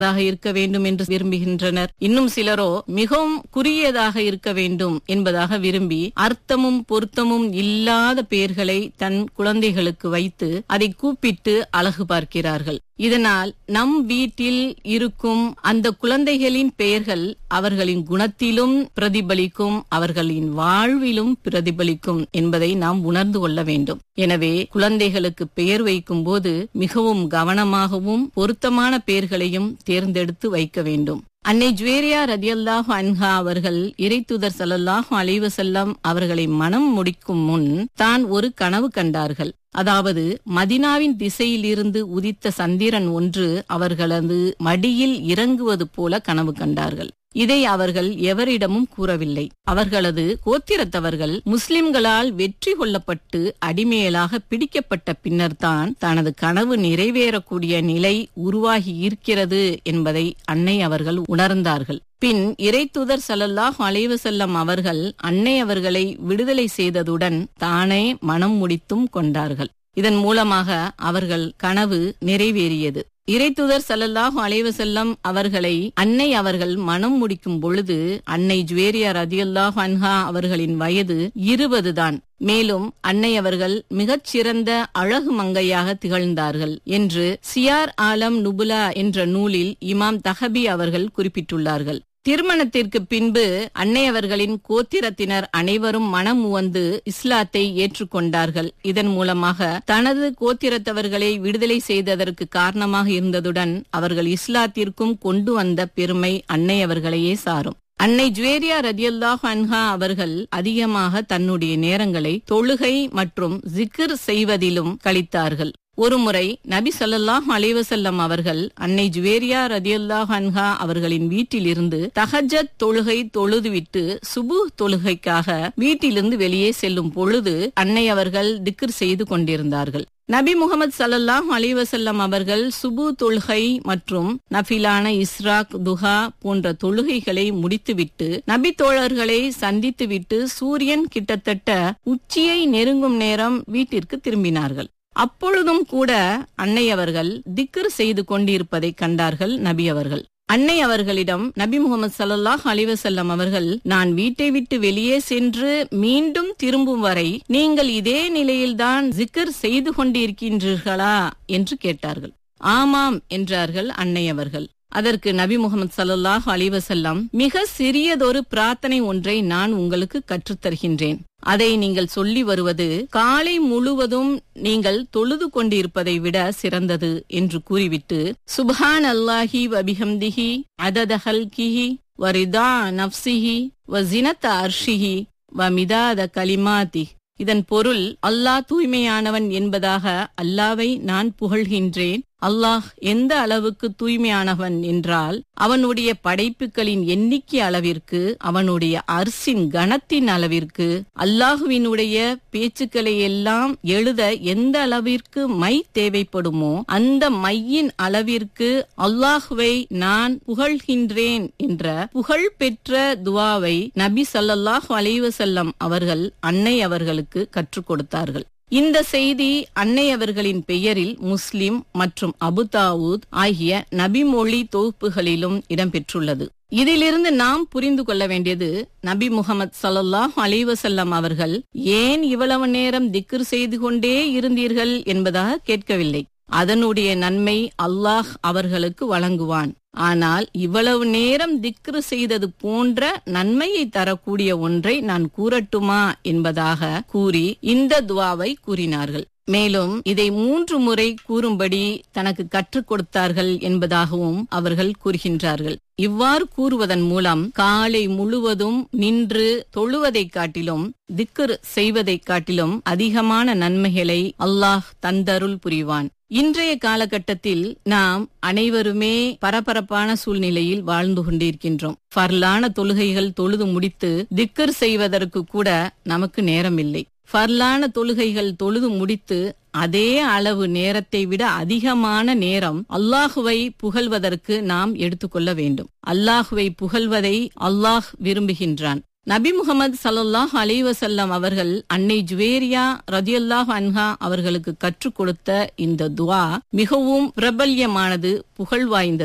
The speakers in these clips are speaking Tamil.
இருக்க வேண்டும் என்று விரும்புகின்றனர். இன்னும் சிலரோ மிகவும் குறுகியதாக இருக்க வேண்டும் என்பதாக விரும்பி அர்த்தமும் பொருத்தமும் இல்லாத பெயர்களை தன் குழந்தைகளுக்கு வைத்து அதை கூப்பிட்டு அழகு பார்க்கிறார்கள். இதனால் நம் வீட்டில் இருக்கும் அந்த குழந்தைகளின் பெயர்கள் அவர்களின் குணத்திலும் பிரதிபலிக்கும், அவர்களின் வாழ்விலும் பிரதிபலிக்கும் என்பதை நாம் உணர்ந்து கொள்ள வேண்டும். எனவே குழந்தைகளுக்கு பெயர் வைக்கும் போது மிகவும் கவனமாகவும் பொருத்தமான பெயர்களையும் தேர்ந்தெடுத்து வைக்க வேண்டும். அன்னை ஜுவேரியா ரதியல்லாஹு அன்ஹா அவர்கள் இறைத்தூதர் ஸல்லல்லாஹு அலைஹி வஸல்லம் அவர்களை மனம் முடிக்கும் முன் தான் ஒரு கனவு கண்டார்கள். அதாவது மதினாவின் திசையிலிருந்து உதித்த சந்திரன் ஒன்று அவர்களது மடியில் இறங்குவது போல கனவு கண்டார்கள். இதை அவர்கள் எவரிடமும் கூறவில்லை. அவர்களது கோத்திரத்தவர்கள் முஸ்லிம்களால் வெற்றி கொள்ளப்பட்டு அடிமையலாக பிடிக்கப்பட்ட பின்னர்தான் தனது கனவு நிறைவேறக்கூடிய நிலை உருவாகி இருக்கிறது என்பதை அன்னை அவர்கள் உணர்ந்தார்கள். பின் இறைத்தூதர் ஸல்லல்லாஹு அலைஹி வஸல்லம் அவர்கள் அன்னை அவர்களை விடுதலை செய்ததுடன் தானே மனம் முடித்தும் கொண்டார்கள். இதன் மூலமாக அவர்கள் கனவு நிறைவேறியது. இறைத்தூதர் ஸல்லல்லாஹு அலைஹி வஸல்லம் அவர்களை அன்னை அவர்கள் மனம் முடிக்கும் பொழுது அன்னை ஜுவேரியா ரதியல்லாஹு அன்ஹா அவர்களின் வயது 20 தான். மேலும் அன்னை அவர்கள் மிகச்சிறந்த அழகு மங்கையாக திகழ்ந்தார்கள் என்று சியார் ஆலம் நுபுலா என்ற நூலில் இமாம் தஹபி அவர்கள் குறிப்பிட்டுள்ளார்கள். திருமணத்திற்கு பின்பு அன்னை அவர்களின் கோத்திரத்தினர் அனைவரும் மனம் உவந்து இஸ்லாத்தை ஏற்றுக்கொண்டார்கள். இதன் மூலமாக தனது கோத்திரத்தவர்களை விடுதலை செய்ததற்கு காரணமாக இருந்ததுடன் அவர்கள் இஸ்லாத்திற்கும் கொண்டு வந்த பெருமை அன்னை அவர்களையே சாரும். அன்னை ஜுவேரியா ரதியல்லாஹு அன்ஹா அவர்கள் அதிகமாக தன்னுடைய நேரங்களை தொழுகை மற்றும் ஜிக்ர் செய்வதிலும் கழித்தார்கள். ஒருமுறை நபி ஸல்லல்லாஹு அலைஹி வஸல்லம் அவர்கள் அன்னை ஜுவேரியா ரதியல்லாஹு அன்ஹா அவர்களின் வீட்டிலிருந்து தஹஜ்ஜத் தொழுகை தொழுதுவிட்டு சுபுஹ் தொழுகைக்காக வீட்டிலிருந்து வெளியே செல்லும் பொழுது அன்னை அவர்கள் திக்ர் செய்து கொண்டிருந்தார்கள். நபி முகமது ஸல்லல்லாஹு அலைஹி வஸல்லம் அவர்கள் சுபு தொழுகை மற்றும் நஃபிலான இஸ்ராக் துஹா போன்ற தொழுகைகளை முடித்துவிட்டு நபி தோழர்களை சந்தித்துவிட்டு சூரியன் கிட்டத்தட்ட உச்சியை நெருங்கும் நேரம் வீட்டிற்கு திரும்பினார்கள். அப்பொழுதும் கூட அன்னை அவர்கள் திக்ர் செய்து கொண்டிருப்பதை கண்டார்கள் நபி அவர்கள். அன்னை அவர்களிடம் நபி முகமது ஸல்லல்லாஹு அலைஹி வஸல்லம் அவர்கள், நான் வீட்டை விட்டு வெளியே சென்று மீண்டும் திரும்பும் வரை நீங்கள் இதே நிலையில்தான் ஜிக்ர் செய்து கொண்டிருக்கின்றீர்களா என்று கேட்டார்கள். ஆமாம் என்றார்கள் அன்னை அவர்கள். அதற்கு நபி முகமது ஸல்லல்லாஹு அலைஹி வஸல்லம், மிக சிறியதொரு பிரார்த்தனை ஒன்றை நான் உங்களுக்கு கற்றுத்தருகின்றேன். அதை நீங்கள் சொல்லி வருவது காலை முழுவதும் நீங்கள் தொழுது கொண்டிருப்பதை விட சிறந்தது என்று கூறிவிட்டு, சுப்ஹான் அல்லாஹி வ பிஹம்திஹி அதத ஹல்கிஹி வ ரிதா நஃப்ஸிஹி வ ஸினத அர்ஷிஹி வ மிதாத கலிமாத்தி. இதன் பொருள், அல்லாஹ் தூய்மையானவன் என்பதாக அல்லாவை நான் புகழ்கின்றேன். அல்லாஹ் எந்த அளவுக்கு தூய்மையானவன் என்றால் அவனுடைய படைப்புகளின் எண்ணிக்கை அளவிற்கு, அவனுடைய அர்சின் கணத்தின் அளவிற்கு, அல்லாஹுவினுடைய பேச்சுக்களை எல்லாம் எழுத எந்த அளவிற்கு மை தேவைப்படுமோ அந்த மையின் அளவிற்கு அல்லாஹுவை நான் புகழ்கின்றேன் என்ற புகழ் பெற்ற துவாவை நபி ஸல்லல்லாஹு அலைஹி வஸல்லம் அவர்கள் அன்னை அவர்களுக்கு கற்றுக் கொடுத்தார்கள். இந்த செய்தி அன்னை அவர்களின் பெயரில் முஸ்லிம் மற்றும் அபு தாவூத் ஆகிய நபிமொழி தொகுப்புகளிலும் இடம்பெற்றுள்ளது. இதிலிருந்து நாம் புரிந்து கொள்ள வேண்டியது, நபி முகமது ஸல்லல்லாஹு அலைஹி வஸல்லம் அவர்கள் ஏன் இவ்வளவு நேரம் திக்ர் செய்து கொண்டே இருந்தீர்கள் என்பதாக கேட்கவில்லை. அதனுடைய நன்மை அல்லாஹ் அவர்களுக்கு வழங்குவான். ஆனால் இவ்வளவு நேரம் திக்ரு செய்தது போன்ற நன்மையை தரக்கூடிய ஒன்றை நான் கூறட்டுமா என்பதாக கூறி இந்த துவாவை கூறினார்கள். மேலும் இதை 3 முறை கூறும்படி தனக்கு கற்றுக் கொடுத்தார்கள் என்பதாகவும் அவர்கள் கூறுகின்றார்கள். இவ்வாறு கூறுவதன் மூலம் காலை முழுவதும் நின்று தொழுவதைக் காட்டிலும் திக்ர் செய்வதைக் காட்டிலும் அதிகமான நன்மைகளை அல்லாஹ் தந்தருள் புரிவான். இன்றைய காலகட்டத்தில் நாம் அனைவருமே பரபரப்பான சூழ்நிலையில் வாழ்ந்து கொண்டிருக்கின்றோம். ஃபர்லான தொழுகைகள் தொழுது முடித்து திக்ர் செய்வதற்கு கூட நமக்கு நேரமில்லை. ஃபர்லான தொழுகைகள் தொழுது முடித்து அதே அளவு நேரத்தை விட அதிகமான நேரம் அல்லாஹுவை புகழ்வதற்கு நாம் எடுத்துக்கொள்ள வேண்டும். அல்லாஹுவை புகழ்வதை அல்லாஹ் விரும்புகின்றான். நபி முகமது ஸல்லல்லாஹு அலைஹி வஸல்லம் அவர்கள் அன்னை ஜுவேரியா ரதியல்லாஹு அன்ஹா அவர்களுக்கு கற்றுக் கொடுத்த இந்த துஆ மிகவும் பிரபல்யமானது, புகழ் வாய்ந்தது.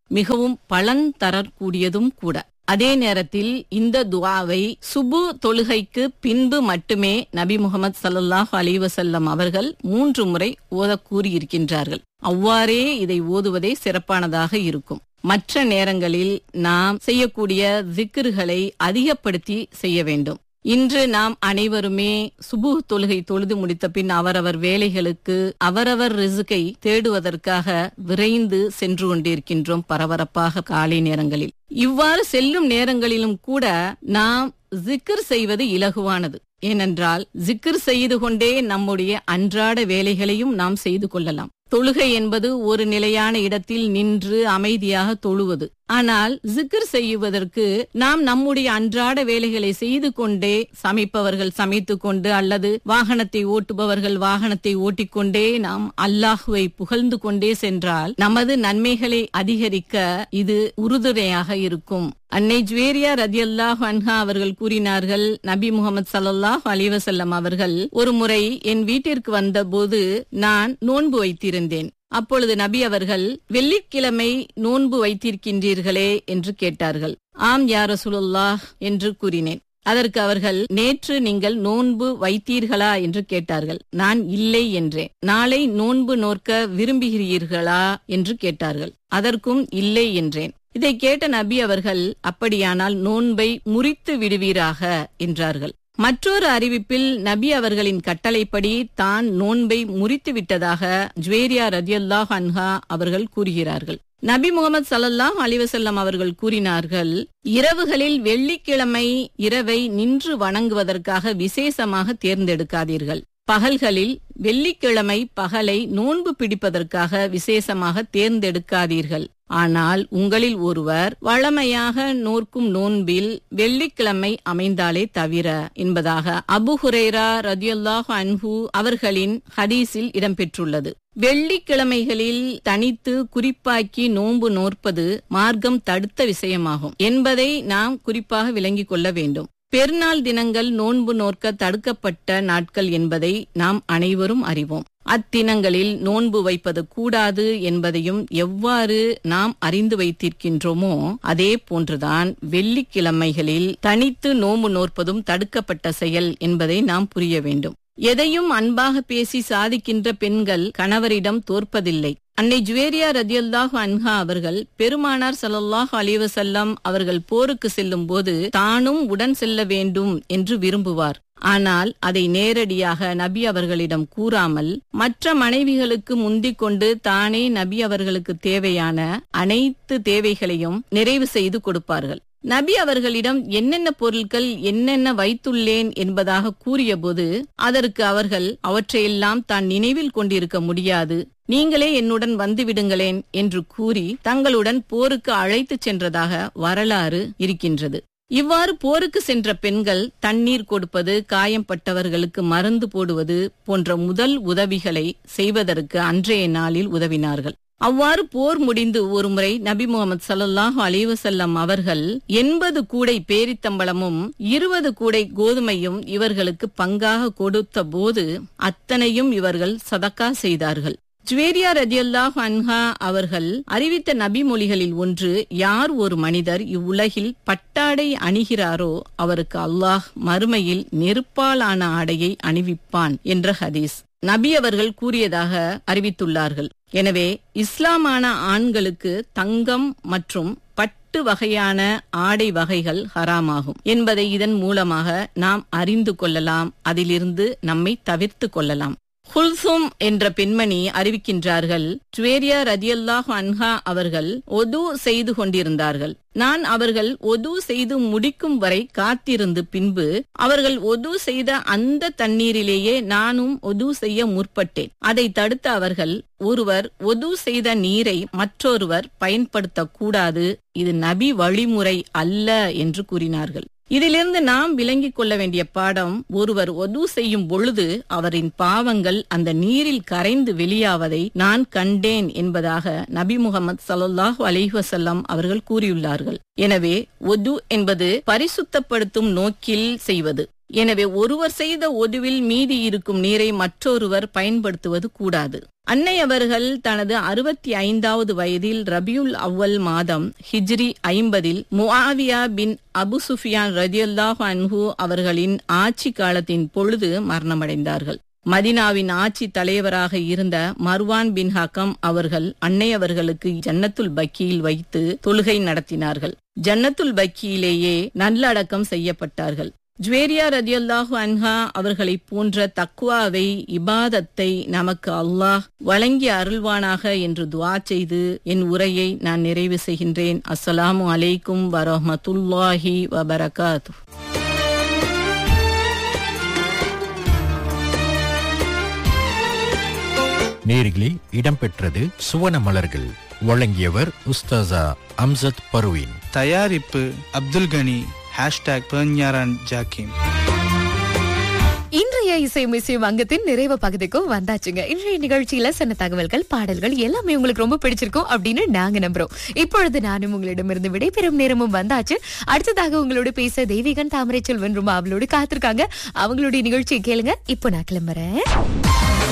மிகவும் பலன் தரக்கூடியதும் கூட. அதே நேரத்தில் இந்த துஆவை சுபு தொழுகைக்கு பின்பு மட்டுமே நபி முகமது ஸல்லல்லாஹு அலைஹி வஸல்லம் அவர்கள் 3 முறை ஓத கூறியிருக்கின்றார்கள். அவ்வாறே இதை ஓதுவதே சிறப்பானதாக இருக்கும். மற்ற நேரங்களில் நாம் செய்யக்கூடிய திக்ருகளை அதிகப்படுத்தி செய்ய வேண்டும். இன்று நாம் அனைவருமே சுபுஹ் தொழுகை தொழுது முடித்த பின் அவரவர் வேலைகளுக்கு அவரவர் ரிசுக்கை தேடுவதற்காக விரைந்து சென்று கொண்டிருக்கின்றோம் பரபரப்பாக காலை நேரங்களில். இவ்வாறு செல்லும் நேரங்களிலும் கூட நாம் ஜிக்ர் செய்வது இலகுவானது. ஏனென்றால் ஜிக்ர் செய்து கொண்டே நம்முடைய அன்றாட வேலைகளையும் நாம் செய்து கொள்ளலாம். தொழுகை என்பது ஒரு நிலையான இடத்தில் நின்று அமைதியாக தொழுவது. ஆனால் ஜிக்ர் செய்வதற்கு நாம் நம்முடைய அன்றாட வேலைகளை செய்து கொண்டே, சமைப்பவர்கள் சமைத்து கொண்டு அல்லது வாகனத்தை ஓட்டுபவர்கள் வாகனத்தை ஓட்டிக்கொண்டே நாம் அல்லாஹுவை புகழ்ந்து கொண்டே சென்றால் நமது நன்மைகளை அதிகரிக்க இது உறுதுணையாக இருக்கும். அன்னை ஜுவேரியா ரதியல்லாஹு அன்ஹா அவர்கள் கூறினார்கள், நபி முகமது ஸல்லல்லாஹு அலைஹி வஸல்லம் அவர்கள் ஒரு முறை என் வீட்டிற்கு வந்தபோது நான் நோன்பு வைத்திருந்தேன். அப்பொழுது நபி அவர்கள், வெள்ளிக்கிழமை நோன்பு வைத்திருக்கின்றீர்களே என்று கேட்டார்கள். ஆம் யா ரசூலுல்லாஹ் என்று கூறினேன். அதற்கு அவர்கள், நேற்று நீங்கள் நோன்பு வைத்தீர்களா என்று கேட்டார்கள். நான் இல்லை என்றேன். நாளை நோன்பு நோற்க விரும்புகிறீர்களா என்று கேட்டார்கள். அதற்கும் இல்லை என்றேன். இதை கேட்ட நபி அவர்கள், அப்படியானால் நோன்பை முறித்து விடுவீராக என்றார்கள். மற்றொரு அறிவிப்பில் நபி அவர்களின் கட்டளைப்படி தான் நோன்பை முறித்து விட்டதாக ஜுவேரியா ரதியல்லாஹு அன்ஹா அவர்கள் கூறுகிறார்கள். நபி முகமது ஸல்லல்லாஹு அலைஹி வஸல்லம் அவர்கள் கூறினார்கள், இரவுகளில் வெள்ளிக்கிழமை இரவை நின்று வணங்குவதற்காக விசேஷமாக தேர்ந்தெடுக்காதீர்கள். பகல்களில் வெள்ளிக்கிழமை பகலை நோன்பு பிடிப்பதற்காக விசேஷமாக தேர்ந்தெடுக்காதீர்கள். ஆனால் உங்களில் ஒருவர் வழமையாக நோர்க்கும் நோன்பில் வெள்ளிக்கிழமை அமைந்தாலே தவிர என்பதாக அபு ஹுரைரா ரதியல்லாஹு அன்ஹு அவர்களின் ஹதீஸில் இடம்பெற்றுள்ளது. வெள்ளிக்கிழமைகளில் தனித்து குறிப்பாக்கி நோன்பு நோற்பது மார்க்கம் தடுத்த விஷயமாகும் என்பதை நாம் குறிப்பாக விளங்கிக் கொள்ள வேண்டும். பெருநாள் தினங்கள் நோன்பு நோற்க தடுக்கப்பட்ட நாட்கள் என்பதை நாம் அனைவரும் அறிவோம். அத்தினங்களில் நோன்பு வைப்பது கூடாது என்பதையும் எவ்வாறு நாம் அறிந்து வைத்திருக்கின்றோமோ அதே போன்றுதான் வெள்ளிக்கிழமைகளில் தனித்து நோன்பு நோற்பதும் தடுக்கப்பட்ட செயல் என்பதை நாம் புரிய வேண்டும். எதையும் அன்பாக பேசி சாதிக்கின்ற பெண்கள் கணவரிடம் தோற்பதில்லை. அன்னை ஜுவேரியா ரதியல்லாஹு அன்ஹா அவர்கள் பெருமானார் ஸல்லல்லாஹு அலைஹி வஸல்லம் அவர்கள் போருக்கு செல்லும் போது தானும் உடன் செல்ல வேண்டும் என்று விரும்புவார். ஆனால் அதை நேரடியாக நபி அவர்களிடம் கூறாமல் மற்ற மனைவிகளுக்கு முந்திக் கொண்டு தானே நபி அவர்களுக்கு தேவையான அனைத்து தேவைகளையும் நிறைவு செய்து கொடுப்பார்கள். நபி அவர்களிடம் என்னென்ன பொருட்கள் என்னென்ன வைத்துள்ளேன் என்பதாக கூறிய போது அதற்கு அவர்கள், அவற்றையெல்லாம் தான் நினைவில் கொண்டிருக்க முடியாது, நீங்களே என்னுடன் வந்து விடுங்களேன் என்று கூறி தங்களுடன் போருக்கு அழைத்துச் சென்றதாக வரலாறு இருக்கின்றது. இவ்வாறு போருக்கு சென்ற பெண்கள் தண்ணீர் கொடுப்பது, காயம்பட்டவர்களுக்கு மருந்து போடுவது போன்ற முதல் உதவிகளை செய்வதற்கு அன்றைய நாளில் உதவினார்கள். அவ்வாறு போர் முடிந்து ஒருமுறை நபி முகமது ஸல்லல்லாஹு அலைஹி வஸல்லம் அவர்கள் 80 கூடை பேரித்தம்பளமும் 20 கூடை கோதுமையும் இவர்களுக்கு பங்காக கொடுத்த போது அத்தனையும் இவர்கள் சதக்கா செய்தார்கள். ஜுவேரியா ரதியல்லாஹு அன்ஹா அவர்கள் அறிவித்த நபி மொழிகளில் ஒன்று, யார் ஒரு மனிதர் இவ்வுலகில் பட்டாடை அணிகிறாரோ அவருக்கு அல்லாஹ் மறுமையில் நெருப்பாலான ஆடையை அணிவிப்பான் என்ற ஹதீஸ் நபி அவர்கள் கூறியதாக அறிவித்துள்ளார்கள். எனவே இஸ்லாமான ஆண்களுக்கு தங்கம் மற்றும் பட்டு வகையான ஆடை வகைகள் ஹராமாகும் என்பதை இதன் மூலமாக நாம் அறிந்து கொள்ளலாம். அதிலிருந்து நம்மை தவிர்த்து கொள்ளலாம். குல்சும் என்ற பெண்மணி அறிவிக்கின்றார்கள், ஜுவேரியா ரதியல்லாஹு அன்ஹா அவர்கள் ஒது செய்து கொண்டிருந்தார்கள். நான் அவர்கள் ஒது செய்து முடிக்கும் வரை காத்திருந்து பின்பு அவர்கள் ஒது செய்த அந்த தண்ணீரிலேயே நானும் ஒது செய்ய முற்பட்டேன். அதை தடுத்த அவர்கள், ஒருவர் ஒது செய்த நீரை மற்றொருவர் பயன்படுத்தக்கூடாது, இது நபி வழிமுறை அல்ல என்று கூறினார்கள். இதிலிருந்து நாம் விளங்கிக் கொள்ள வேண்டிய பாடம், ஒருவர் ஒது செய்யும் பொழுது அவரின் பாவங்கள் அந்த நீரில் கரைந்து வெளியாவதை நான் கண்டேன் என்பதாக நபி முகமது ஸல்லல்லாஹு அலைஹி வஸல்லம் அவர்கள் கூறியுள்ளார்கள். எனவே ஒது என்பது பரிசுத்தப்படுத்தும் நோக்கில் செய்வது. எனவே ஒருவர் செய்த ஒதுவில் மீதி இருக்கும் நீரை மற்றொருவர் பயன்படுத்துவது கூடாது. அன்னை அவர்கள் தனது 65வது வயதில் ரபியுல் அவ்வல் மாதம் ஹிஜ்ரி 50 முஆவியா பின் அபு சுஃபியான் ரலியல்லாஹு அன்ஹு அவர்களின் ஆட்சி காலத்தின் பொழுது மரணமடைந்தார்கள். மதினாவின் ஆட்சி தலைவராக இருந்த மர்வான் பின் ஹக்கம் அவர்கள் அன்னை அவர்களுக்கு ஜன்னத்துல் பக்கியில் வைத்து தொழுகை நடத்தினார்கள். ஜன்னத்துல் பக்கியிலேயே நல்லடக்கம் செய்யப்பட்டார்கள். ஜுவேரியா ரலியல்லாஹு அன்ஹா அவர்களை போன்ற தக்வாவை, இபாதத்தை நமக்கு அல்லாஹ் வழங்கி அருள்வானாக என்று துஆ செய்து என் உரையை நான் நிறைவு செய்கின்றேன். அஸ்ஸலாமு அலைக்கும் வரஹ்மத்துல்லாஹி வபரகாத்துஹு. நேரிலே இடம்பெற்றது சுவன மலர்கள். வழங்கியவர் உஸ்தாசா அம்சத் பர்வீன். தயாரிப்பு அப்துல் கனி. #பெர்ஞாரான் ஜாக்கிம். இன்றைய இசையும் அங்கத்தின் நிறைவு பகுதிக்கும் வந்தாச்சுங்க. இன்றைய நிகழ்ச்சியில சின்ன தகவல்கள், பாடல்கள் எல்லாமே உங்களுக்கு ரொம்ப பிடிச்சிருக்கும் அப்படின்னு நாங்க நம்புறோம். இப்பொழுது நானும் உங்களிடமிருந்து விடைபெறும் நேரமும் வந்தாச்சு. அடுத்ததாக உங்களோட பேச தெய்வீகன் தாமரை செல்வன் ரொம்ப அவளோடு காத்திருக்காங்க. அவங்களுடைய நிகழ்ச்சியை கேளுங்க. இப்போ நான் கிளம்புறேன்.